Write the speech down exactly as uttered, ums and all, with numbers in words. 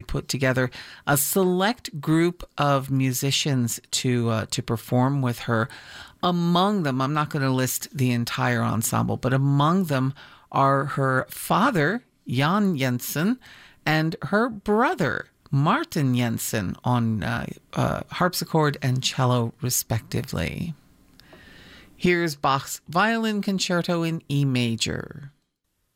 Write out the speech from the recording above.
put together a select group of musicians to uh, to perform with her. Among them, I'm not going to list the entire ensemble, but among them are her father, Jan Jensen, and her brother, Martin Jensen, on uh, uh, harpsichord and cello, respectively. Here's Bach's Violin Concerto in E major.